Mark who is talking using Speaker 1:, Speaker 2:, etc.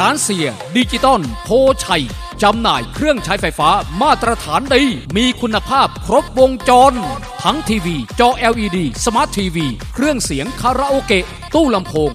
Speaker 1: ร้านเสียดิจิตอลโพชัยจำหน่ายเครื่องใช้ไฟฟ้ามาตรฐานดีมีคุณภาพครบวงจรทั้งทีวีจอ LED สมาร์ททีวีเครื่องเสียงคาราโอเกะตู้ลำโพง